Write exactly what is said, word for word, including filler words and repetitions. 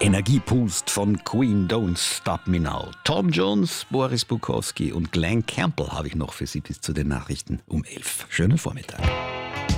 Energiepust von Queen, Don't Stop Me Now. Tom Jones, Boris Bukowski und Glenn Campbell habe ich noch für Sie bis zu den Nachrichten um elf. Schönen Vormittag.